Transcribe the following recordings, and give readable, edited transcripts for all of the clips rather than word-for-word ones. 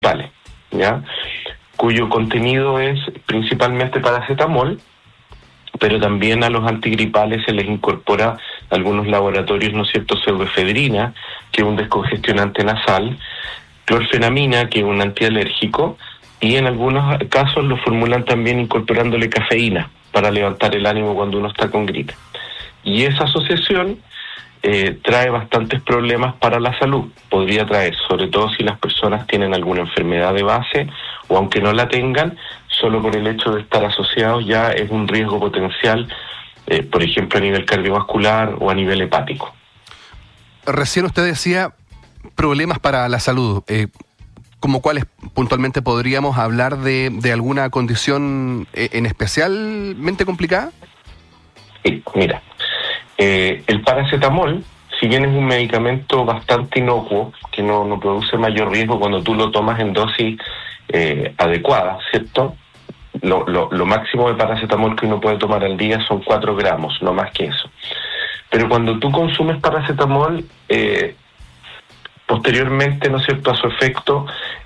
principales, ¿ya? Cuyo contenido es principalmente paracetamol, pero también a los antigripales se les incorpora algunos laboratorios, ¿no es cierto?, pseudoefedrina, que es un descongestionante nasal, clorfenamina, que es un antialérgico, y en algunos casos lo formulan también incorporándole cafeína para levantar el ánimo cuando uno está con gripe. Y esa asociación trae bastantes problemas para la salud. Podría traer, sobre todo si las personas tienen alguna enfermedad de base, o aunque no la tengan, solo por el hecho de estar asociados ya es un riesgo potencial, por ejemplo a nivel cardiovascular o a nivel hepático. Recién usted decía problemas para la salud. ¿Cómo cuáles puntualmente podríamos hablar de alguna condición en especialmente complicada? Sí, mira, el paracetamol, si bien es un medicamento bastante inocuo, que no produce mayor riesgo cuando tú lo tomas en dosis adecuada, ¿cierto? Lo máximo de paracetamol que uno puede tomar al día son 4 gramos, no más que eso. Pero cuando tú consumes paracetamol, posteriormente, ¿no es cierto?, a su efecto,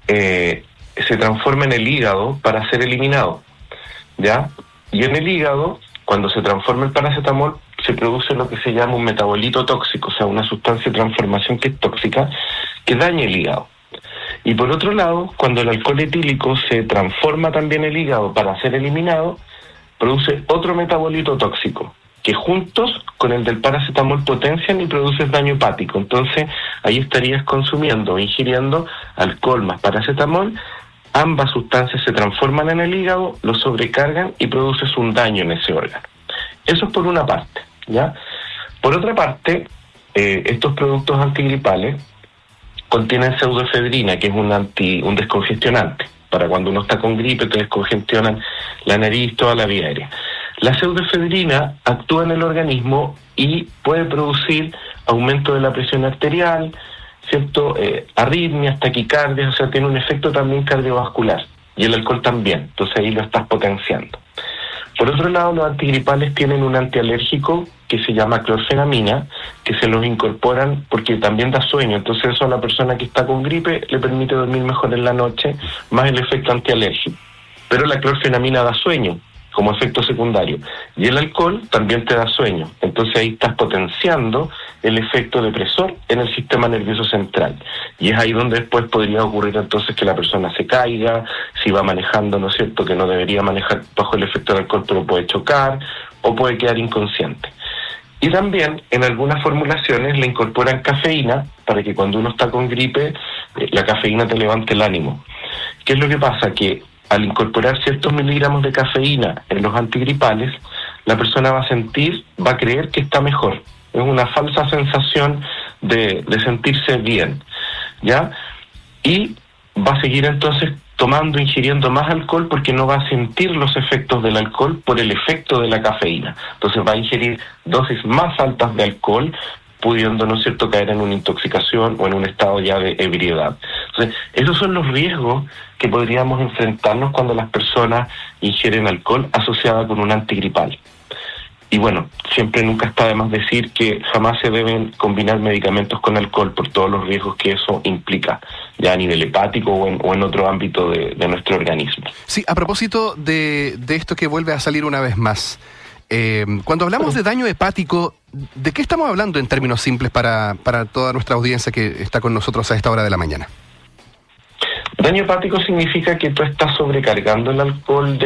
se transforma en el hígado para ser eliminado, ¿ya? Y en el hígado, cuando se transforma el paracetamol, se produce lo que se llama un metabolito tóxico, o sea, una sustancia de transformación que es tóxica, que daña el hígado. Y por otro lado, cuando el alcohol etílico se transforma también el hígado para ser eliminado, produce otro metabolito tóxico, que juntos con el del paracetamol potencian y producen daño hepático. Entonces, ahí estarías consumiendo o ingiriendo alcohol más paracetamol, ambas sustancias se transforman en el hígado, lo sobrecargan y produces un daño en ese órgano. Eso es por una parte, ¿ya? Por otra parte, estos productos antigripales contienen pseudoefedrina, que es un descongestionante. Para cuando uno está con gripe, te descongestionan la nariz, toda la vía aérea. La pseudoefedrina actúa en el organismo y puede producir aumento de la presión arterial, ¿cierto? Arritmias, taquicardias, o sea, tiene un efecto también cardiovascular. Y el alcohol también, entonces ahí lo estás potenciando. Por otro lado, los antigripales tienen un antialérgico que se llama clorfenamina, que se los incorporan porque también da sueño. Entonces eso a la persona que está con gripe le permite dormir mejor en la noche, más el efecto antialérgico. Pero la clorfenamina da sueño como efecto secundario. Y el alcohol también te da sueño. Entonces ahí estás potenciando el efecto depresor en el sistema nervioso central. Y es ahí donde después podría ocurrir entonces que la persona se caiga, si va manejando, ¿no es cierto?, que no debería manejar bajo el efecto del alcohol, pero puede chocar o puede quedar inconsciente. Y también en algunas formulaciones le incorporan cafeína para que cuando uno está con gripe, la cafeína te levante el ánimo. ¿Qué es lo que pasa? Que al incorporar ciertos miligramos de cafeína en los antigripales, la persona va a creer que está mejor. Es una falsa sensación de sentirse bien, ¿ya? Y va a seguir entonces ingiriendo más alcohol porque no va a sentir los efectos del alcohol por el efecto de la cafeína. Entonces va a ingerir dosis más altas de alcohol, pudiendo, ¿no es cierto?, caer en una intoxicación o en un estado ya de ebriedad. Entonces, esos son los riesgos que podríamos enfrentarnos cuando las personas ingieren alcohol asociada con un antigripal. Y bueno, nunca está de más decir que jamás se deben combinar medicamentos con alcohol por todos los riesgos que eso implica, ya a nivel hepático o en otro ámbito de nuestro organismo. Sí, a propósito de esto que vuelve a salir una vez más, cuando hablamos de daño hepático, ¿de qué estamos hablando en términos simples para toda nuestra audiencia que está con nosotros a esta hora de la mañana? Daño hepático significa que tú estás sobrecargando el alcohol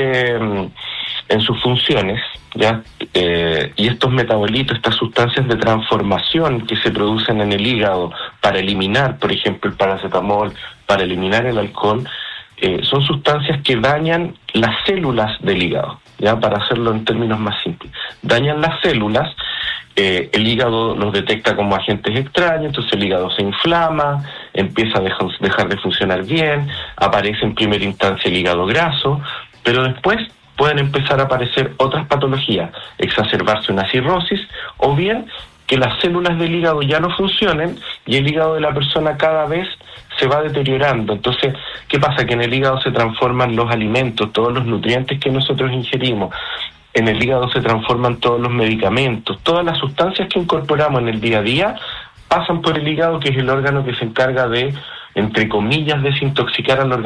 en sus funciones, ¿ya? Y estos metabolitos, estas sustancias de transformación que se producen en el hígado para eliminar, por ejemplo, el paracetamol, para eliminar el alcohol, son sustancias que dañan las células del hígado, ¿ya? Para hacerlo en términos más simples. Dañan las células, el hígado los detecta como agentes extraños, entonces el hígado se inflama, empieza a dejar de funcionar bien, aparece en primera instancia el hígado graso, pero después pueden empezar a aparecer otras patologías, exacerbarse una cirrosis, o bien que las células del hígado ya no funcionen y el hígado de la persona cada vez se va deteriorando. Entonces, ¿qué pasa? Que en el hígado se transforman los alimentos, todos los nutrientes que nosotros ingerimos. En el hígado se transforman todos los medicamentos, todas las sustancias que incorporamos en el día a día pasan por el hígado, que es el órgano que se encarga de, entre comillas, desintoxicar al organismo.